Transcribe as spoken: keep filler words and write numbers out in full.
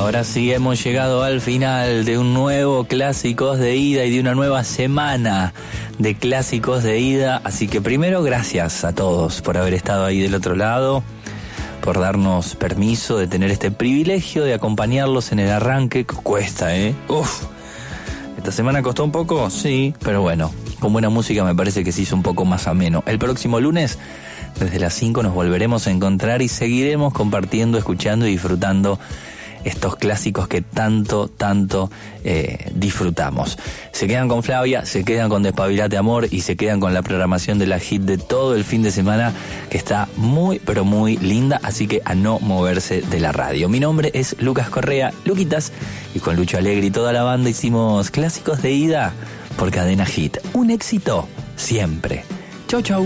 Ahora sí hemos llegado al final de un nuevo Clásicos de Ida y de una nueva semana de Clásicos de Ida. Así que primero, gracias a todos por haber estado ahí del otro lado, por darnos permiso de tener este privilegio de acompañarlos en el arranque. Cuesta, ¿eh? Uf. ¿Esta semana costó un poco? Sí, pero bueno, con buena música me parece que se hizo un poco más ameno. El próximo lunes, desde las cinco, nos volveremos a encontrar y seguiremos compartiendo, escuchando y disfrutando estos clásicos que tanto, tanto eh, disfrutamos. Se quedan con Flavia, se quedan con Despabilate Amor y se quedan con la programación de la hit de todo el fin de semana, que está muy, pero muy linda, así que a no moverse de la radio. Mi nombre es Lucas Correa, Luquitas, y con Lucho Alegre y toda la banda hicimos Clásicos de Ida por Cadena Hit. Un éxito siempre. Chau, chau.